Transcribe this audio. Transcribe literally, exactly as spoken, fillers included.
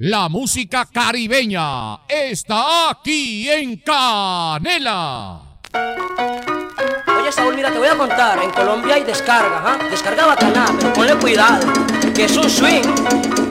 La música caribeña está aquí en Canela. Oye, Saúl, mira, te voy a contar. En Colombia hay descarga, ¿ah? Descarga bacana, pero ponle cuidado, que es un swing.